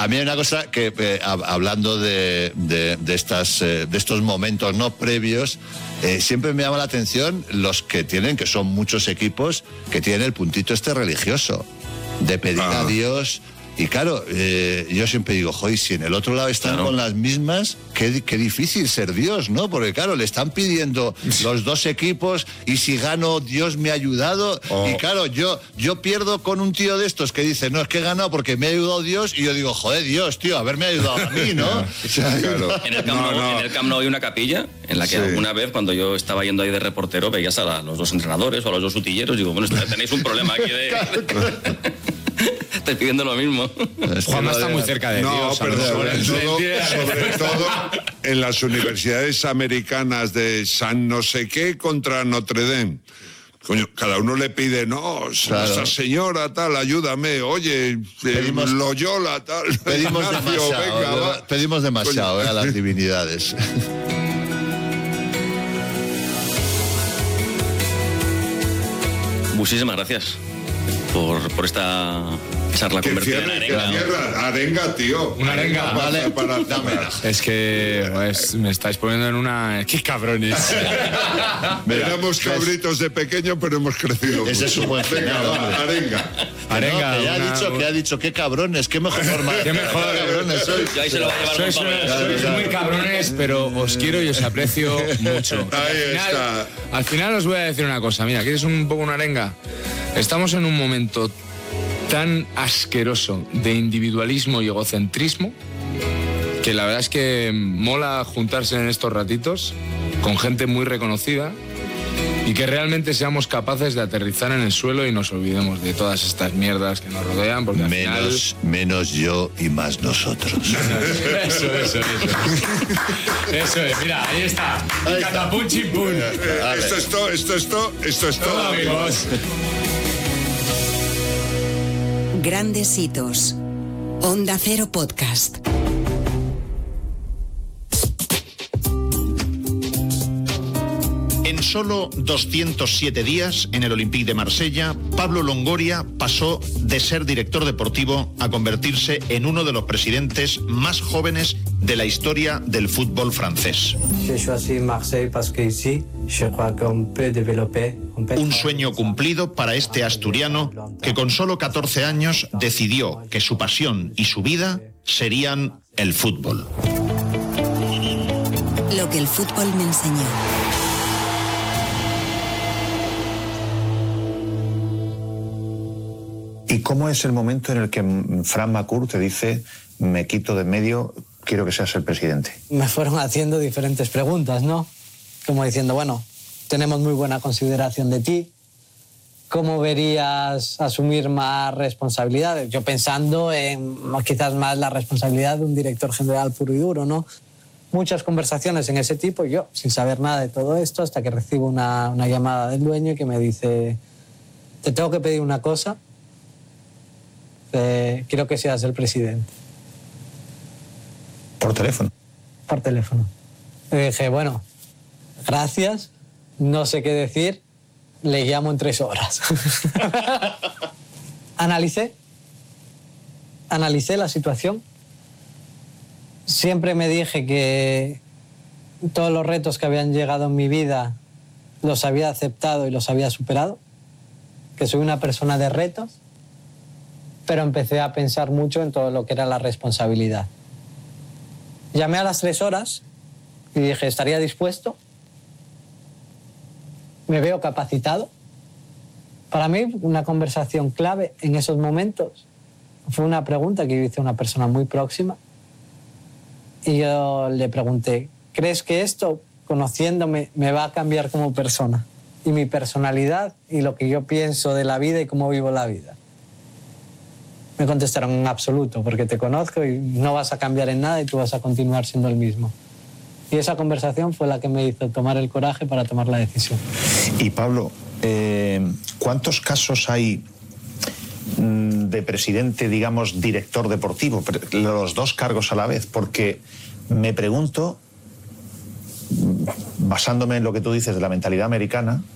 A mí hay una cosa que, hablando de estos momentos no previos, siempre me llama la atención los que son muchos equipos, que tienen el puntito religioso, de pedir a Dios. Y claro, yo siempre digo, joder, si en el otro lado están con las mismas, qué difícil ser Dios, ¿no? Porque claro, le están pidiendo los dos equipos, y si gano, Dios me ha ayudado. Y claro, yo pierdo con un tío de estos que dice, no, es que he ganado porque me ha ayudado Dios, y yo digo, joder, Dios, tío, haberme ayudado a mí, ¿no? O sea, claro. En el Camp Nou hay una capilla en la que alguna vez, cuando yo estaba yendo ahí de reportero, veías a los dos entrenadores o a los dos utilleros, digo, bueno, tenéis un problema aquí de... Estás pidiendo lo mismo. Juanma está muy cerca de Dios. Pero sobre todo en las universidades americanas de San no sé qué contra Notre Dame. Coño, cada uno le pide, Nuestra Señora, tal, ayúdame, oye, Loyola, tal. Pedimos demasiado a las divinidades. Muchísimas gracias por esta charla convertida en arenga. Arenga, tío. Una arenga. Vale, dámela. Es que me estáis poniendo en una... ¡Qué cabrones! Éramos cabritos de pequeño, pero hemos crecido. Ese es un buen final. Arenga. Arenga. Que ha dicho, qué cabrones, qué mejor forma. Qué mejor cabrones sois. Ahí se lo va a llevar sois muy cabrones, pero os quiero y os aprecio mucho. Al final os voy a decir una cosa. Mira, ¿quieres un poco una arenga? Estamos en un momento tan asqueroso de individualismo y egocentrismo que la verdad es que mola juntarse en estos ratitos con gente muy reconocida y que realmente seamos capaces de aterrizar en el suelo y nos olvidemos de todas estas mierdas que nos rodean, porque al menos yo y más nosotros. Eso es, mira, ahí está. Catapum chimpum. Esto es todo, amigos. Grandes hitos. Onda Cero Podcast. En solo 207 días, en el Olympique de Marsella, Pablo Longoria pasó de ser director deportivo a convertirse en uno de los presidentes más jóvenes de la historia del fútbol francés. Un sueño cumplido para este asturiano que con solo 14 años decidió que su pasión y su vida serían el fútbol. Lo que el fútbol me enseñó. ¿Y cómo es el momento en el que Fran Macour te dice, me quito de en medio, quiero que seas el presidente? Me fueron haciendo diferentes preguntas, ¿no? Como diciendo, bueno, tenemos muy buena consideración de ti. ¿Cómo verías asumir más responsabilidades? Yo pensando en quizás más la responsabilidad de un director general puro y duro, ¿no? Muchas conversaciones en ese tipo, y yo sin saber nada de todo esto, hasta que recibo una llamada del dueño que me dice, te tengo que pedir una cosa, quiero que seas el presidente. ¿Por teléfono? Por teléfono. Y dije, bueno, gracias, no sé qué decir, le llamo en 3 horas. Analicé la situación. Siempre me dije que todos los retos que habían llegado en mi vida los había aceptado y los había superado, que soy una persona de retos, pero empecé a pensar mucho en todo lo que era la responsabilidad. Llamé a las 3 horas y dije, ¿estaría dispuesto? ¿Me veo capacitado? Para mí, una conversación clave en esos momentos fue una pregunta que yo hice a una persona muy próxima. Y yo le pregunté, ¿crees que esto, conociéndome, me va a cambiar como persona? Y mi personalidad y lo que yo pienso de la vida y cómo vivo la vida. Me contestaron en absoluto, porque te conozco y no vas a cambiar en nada y tú vas a continuar siendo el mismo. Y esa conversación fue la que me hizo tomar el coraje para tomar la decisión. Y Pablo, ¿cuántos casos hay de presidente, digamos, director deportivo, los dos cargos a la vez? Porque me pregunto, basándome en lo que tú dices de la mentalidad americana,